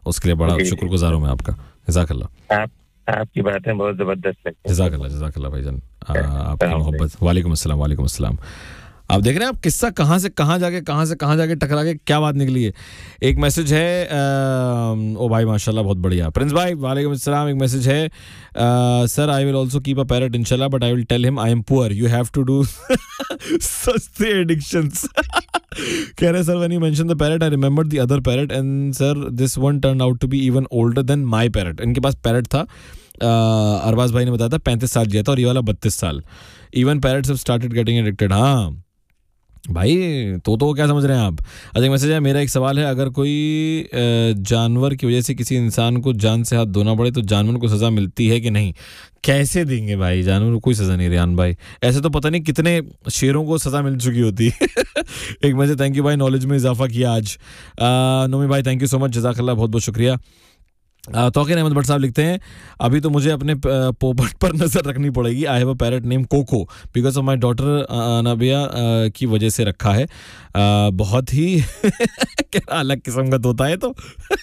उसके लिए बड़ा शुक्रगुजार हूं मैं आपका। जज़ाकल्लाह। आपकी बातें बहुत जबरदस्त लगती हैं। जज़ाकल्लाह भाईजान, आपकी मोहब्बत। वालेकुम अस्सलाम। आप देख रहे हैं आप किस्सा कहाँ से कहाँ जाके टकरा के क्या बात निकली है। एक मैसेज है ओ भाई माशाल्लाह बहुत बढ़िया प्रिंस भाई, वालेकुम अस्सलाम। एक मैसेज है sir I will also keep a parrot इंशाल्लाह but I will tell him I am poor you have to do सस्ते एडिक्शंस। कह रहे sir when you mention the parrot I remembered the other parrot and sir this one turn out to be even older than my parrot. इनके पास parrot था, अरबाज भाई ने बताया था 35 साल जिया था और ये वाला 32 साल। Even parrots have started getting addicted. हाँ भाई तो क्या समझ रहे हैं आप। अच्छा मैसेज है, मेरा एक सवाल है, अगर कोई जानवर की वजह से किसी इंसान को जान से हाथ धोना पड़े तो जानवर को सज़ा मिलती है कि नहीं? कैसे देंगे भाई, जानवर को कोई सज़ा नहीं। रियान भाई ऐसे तो पता नहीं कितने शेरों को सज़ा मिल चुकी होती है। एक मैसेज, थैंक यू भाई, नॉलेज में इजाफा किया आज। नोमी भाई थैंक यू सो मच, जज़ाकल्लाह, बहुत बहुत शुक्रिया। तौकीर अहमद भट्ट साहब लिखते हैं अभी तो मुझे अपने पोपट पर नजर रखनी पड़ेगी। I have a parrot name cocoa because of my daughter Anabia की वजह से रखा है। बहुत ही अलग किस्म का तोता है तो।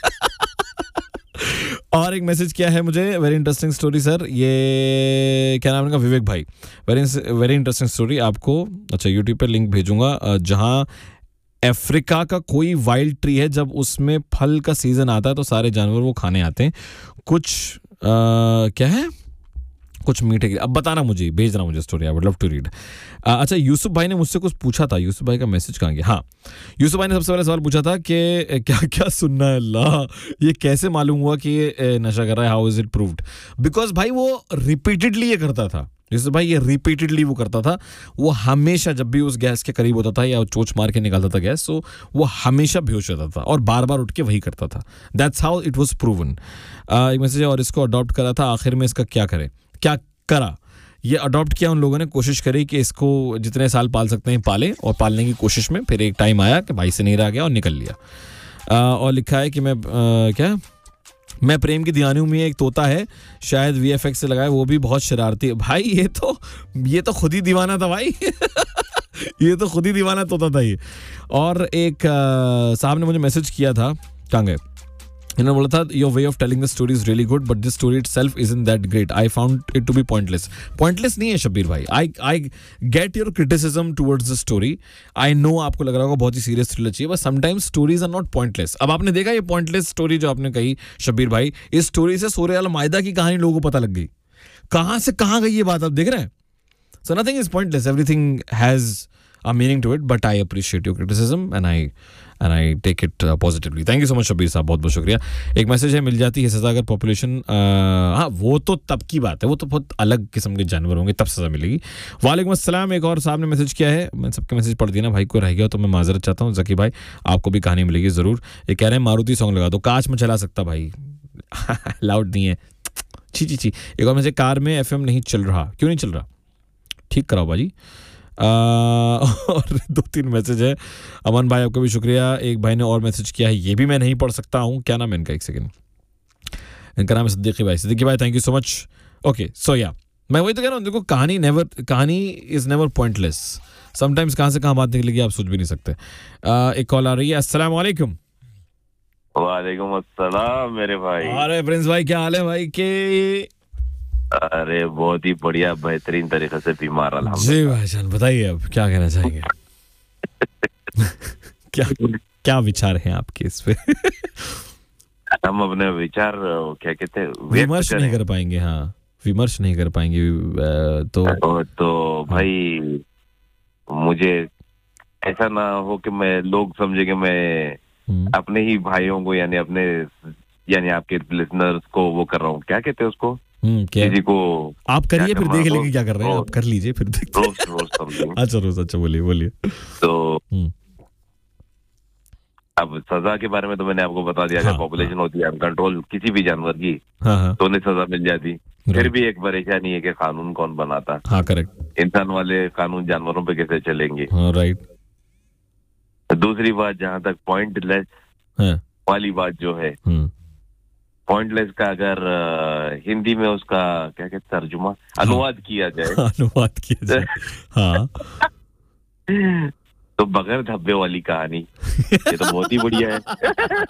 और एक मैसेज क्या है मुझे, वेरी इंटरेस्टिंग स्टोरी सर, ये क्या नाम है उनका, विवेक भाई, वेरी इंटरेस्टिंग स्टोरी। आपको अच्छा यूट्यूब पे लिंक भेजूंगा जहां अफ्रीका का कोई वाइल्ड ट्री है, जब उसमें फल का सीजन आता है तो सारे जानवर वो खाने आते हैं। कुछ क्या है, कुछ मीठे के, अब बताना मुझे, भेजना मुझे story, I would love to read. अच्छा यूसुफ भाई ने मुझसे कुछ पूछा था, यूसुफ भाई का मैसेज कहाँ गया? हाँ, यूसुफ भाई ने सबसे पहले सवाल पूछा था कि क्या क्या सुनना है, अल्लाह ये कैसे मालूम हुआ कि ये नशा कर रहा है, how is it proved? Because भाई वो रिपीटेडली ये करता था, जैसे भाई ये रिपीटेडली वो करता था, वो हमेशा जब भी उस गैस के करीब होता था या चोंच मार के निकालता था गैस, तो वो हमेशा बेहोश रहता था और बार बार उठ के वही करता था। That's how it was proven. एक मैसेज, और इसको अडॉप्ट करा था, आखिर में इसका क्या करें? क्या करा, ये अडॉप्ट किया उन लोगों ने, कोशिश करी कि इसको जितने साल पाल सकते हैं पालें, और पालने की कोशिश में फिर एक टाइम आया कि भाई से नहीं रह गया और निकल लिया। और लिखा है कि मैं प्रेम की दीवानी हूँ, एक तोता है शायद VFX से लगाया, वो भी बहुत शरारती है। भाई ये तो खुद ही दीवाना था भाई। ये तो खुद ही दीवाना तोता था ये। और एक साहब ने मुझे मैसेज किया था, कहाँ गए, इन्होंने बोला था your way of telling the story is really good but this story itself isn't that great, I found it to be pointless. Pointless नहीं है शब्बीर भाई, I get your criticism towards the story, I know आपको लग रहा होगा बहुत ही serious thriller चाहिए, but sometimes stories are not pointless. अब आपने देखा ये पॉइंटलेस स्टोरी जो आपने कही शब्बीर भाई, इस स्टोरी से सूरह अल माइदा की कहानी लोगों को पता लग गई, कहाँ से कहाँ गई ये बात आप देख रहे हैं। So nothing is pointless, everything has a meaning to it, but I appreciate your criticism and I take it positively. Thank you so much Shabbir साहब, बहुत बहुत शुक्रिया। एक मैसेज है, मिल जाती है सज़ा अगर पॉपुलेशन, हाँ वो तो तब की बात है, वो तो बहुत अलग किस्म के जानवर होंगे तब सज़ा मिलेगी। वालेकुम अस्सलाम, एक और साहब ने मैसेज किया है, मैं सबके मैसेज पढ़ दिया ना, भाई को रह गया तो मैं माजरत चाहता हूँ। जकी भाई आपको भी कहानी मिलेगी ज़रूर। ये कह रहे हैं मारुति सॉन्ग लगा दो, काश में चला सकता भाई। लाउड नहीं है, छी। एक और मैसेज, कार में FM नहीं चल रहा, क्यों नहीं चल रहा, ठीक कराओ भाजी। और 2-3 मैसेज है। अमन भाई आपका भी शुक्रिया। एक भाई ने और मैसेज किया है, ये भी मैं नहीं पढ़ सकता हूँ, क्या नाम है इनका, एक सेकंड, इनका नाम है सिद्दीकी भाई thank you so much. Okay so या मैं वही तो कह रहा हूँ, देखो कहानी इज नेवर पॉइंटलेस, समटाइम्स कहाँ से कहाँ बात निकलेगी आप सोच भी नहीं सकते। एक कॉल आ रही है, अस्सलाम वालेकुम। वालेकुम अस्सलाम मेरे भाई। अरे प्रिंस भाई क्या हाल है भाई के? अरे बहुत ही बढ़िया, बेहतरीन तरीके से बीमार जी भाईजान, बताइए अब क्या कहना चाहेंगे। क्या विचार हैं आपके इस पे? हम अपने विचार क्या कहते हैं, विमर्श नहीं कर पाएंगे। हाँ विमर्श नहीं कर पाएंगे तो भाई मुझे ऐसा ना हो कि मैं लोग समझे कि मैं अपने ही भाइयों को यानी आपके लिसनर्स को वो कर रहा हूँ, क्या कहते हैं उसको, किसी को आप करिए फिर देख लेंगे क्या कर रहे हैं, आप कर लीजिए फिर देखते हैं। अच्छा रोज, अच्छा बोलिए। तो अब सजा के बारे में तो मैंने आपको बता दिया, अगर पॉपुलेशन होती है अनकंट्रोल किसी भी जानवर की तो उन्हें सजा मिल जाती। फिर भी एक परेशानी है कि कानून कौन बनाता। हाँ करेक्ट, इंसान वाले कानून जानवरों पे कैसे चलेंगे। राइट। दूसरी बात, जहाँ तक पॉइंटलेस वाली बात जो है, पॉइंटलेस का अगर हिंदी में उसका क्या कहते तर्जुमा, अनुवाद किया जाए हाँ तो बगैर धब्बे वाली कहानी, ये तो बहुत ही बढ़िया है।